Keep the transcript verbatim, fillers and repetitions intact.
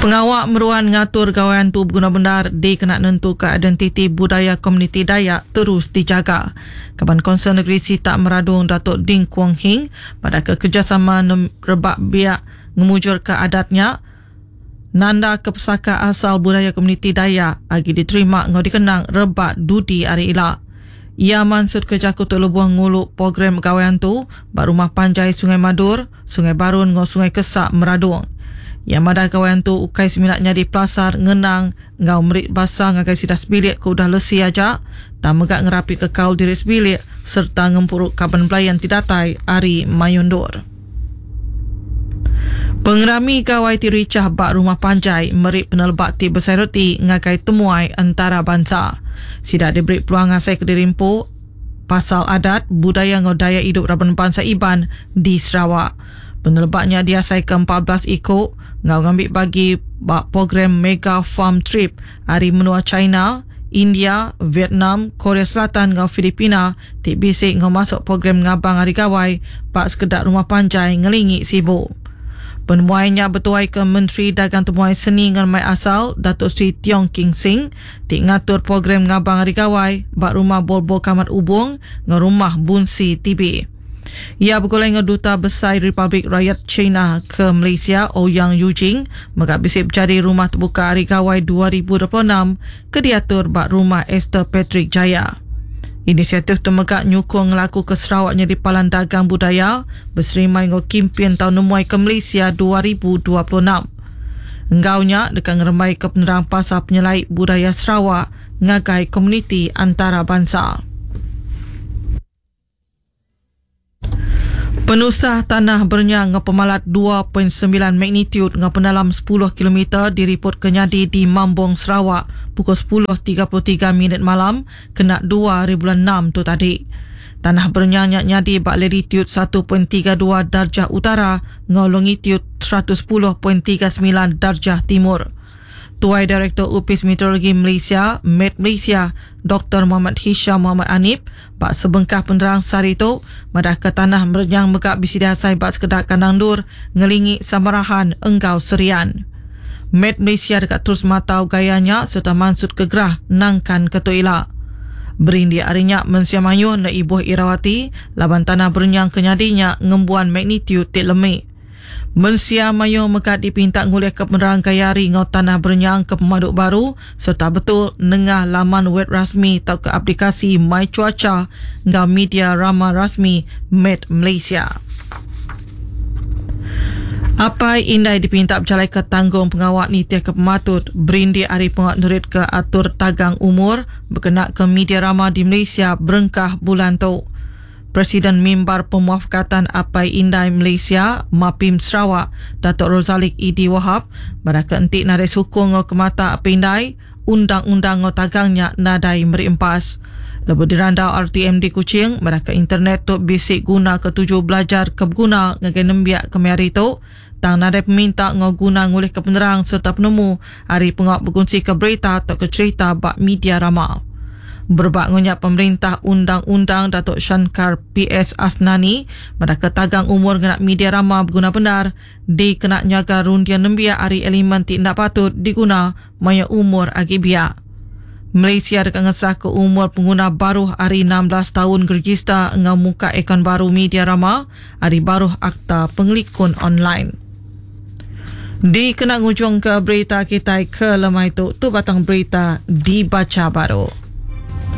Pengawak meruan ngatur gawayan tu berguna benar di kena nentukan identiti budaya komuniti Dayak terus dijaga. Kaban Konsern Negeri Sitak Meradung Datuk Ding Kuang Hing pada kerjasama rebak biak ngemujur ke adatnya nanda kepusaka asal budaya komuniti Dayak agi diterima ngau dikenang rebak dudi hari ila. Ia mansud kerja kutuk lebuang nguluk program gawayan tu bak Rumah Panjai Sungai Madur, Sungai Barun ngau Sungai Kesak Meradung. Yang mada kawayan tu ukai seminatnya di Pelasar ngenang ngau merit basah ngagai sidas bilik ke udah lesi aja tak megak ngerapi ke kaul diri sebilik serta ngempuruk kaban belayan tidatai ari mayundur. Pengerami gawai ti ricah bak Rumah Panjai merit penelbak ti besai roti ngagai temuai antara bangsa. Sidak diberi peluang ngasai ke dirimpu pasal adat budaya ngau daya hidup Raban Bangsa Iban di Sarawak. Penelbaknya diasai ke empat belas ikut ngau ngambil bagi bak program Mega Farm Trip hari menua China, India, Vietnam, Korea Selatan ngau Filipina tik bisik ngau masuk program ngabang hari gawai bak sekedar Rumah Panjai ngelingi sibuk. Penemuainya bertuai ke Menteri Dagang Temuai Seni dengan Mai Asal Datuk Sri Tiong King Sing tik ngatur program ngabang hari gawai bak rumah Bolbo Kamat Ubung ngau rumah Bunsi T B. Ia bergolong dengan Duta Besar Republik Rakyat China ke Malaysia, Ouyang Yujing, megak bisip jadi rumah terbuka hari gawai dua ribu dua puluh enam ke diatur bak rumah Esther Patrick Jaya. Inisiatif tu megak nyukung ngelaku ke Sarawaknya di Palan Dagang Budaya berserimai ngau Kimpian tahun nemuai ke Malaysia dua ribu dua puluh enam. Enggaunya dekat ngeremai ke penerang pasar penyelaik budaya Sarawak ngagai komuniti antara bangsa. Penusah tanah bernyang ngau pemalat dua perpuluhan sembilan magnitude ngau penalam sepuluh kilometer diripot kenyadi di Mambong, Sarawak pukul sepuluh tiga puluh tiga minit malam kena dua hari bulan enam tu tadi. Tanah bernyang nyadi bak latitude satu perpuluhan tiga dua darjah utara ngau longitude seratus sepuluh perpuluhan tiga sembilan darjah timur. Tuai Direktur Upis Meteorologi Malaysia, Met Malaysia, Doktor Muhammad Hisham Muhammad Anip, bak sebengkah penerang sari tu, madah ke tanah merenyang megak bisi dihasai bak sekedar kandang dur, ngelingi samarahan enggau serian. Met Malaysia dekat terus matau gayanya serta mansud kegerah nangkan ketuila. Berindi arinya mensiamayu na ibuh Irawati, laban tanah berenyang kenyadinya ngembuan magnitude tik lemik. Mensia mayo mekat dipinta nguliah ke penerang kayari ngau tanah bernyang ke pemaduk baru serta betul nengah laman web rasmi atau ke aplikasi My Cuaca ngau media rama rasmi Met Malaysia. Apai indai dipinta berjalai ke tanggung pengawak nitiah ke pematut berindi hari pengawak nurit ke atur tagang umur berkenak ke media rama di Malaysia berengkah bulan tu. Presiden Mimbar Pemuafakatan Apai Indai Malaysia, Mapim Sarawak, Datuk Rozalik Idi Wahab, pada keentik nadai sukung ngau kemata Apai Indai, undang-undang ngau tagangnya nadai merimpas. Lebih dirandau R T M D Kuching, pada ke internet tu bisik guna ketujuh belajar kebguna ngagai nembiak kemari tu, tang nadai peminta ngau guna ngulih ke penerang serta penemu, hari pengawak berkongsi ke berita atau ke cerita bak media rama. Berbak ngonyak pemerintah undang-undang Datuk Shankar P S Asnani pada ketagang umur genak media rama berguna benar di kena nyaga rundian nembia hari elemen tidak patut diguna maya umur agi biak. Malaysia dekat ngesah ke umur pengguna baru hari enam belas tahun gergista ngau muka ikon baru media rama hari baru akta pengelikun online. Di kena ngujung ke berita kita ke lemah itu tu batang berita dibaca baru.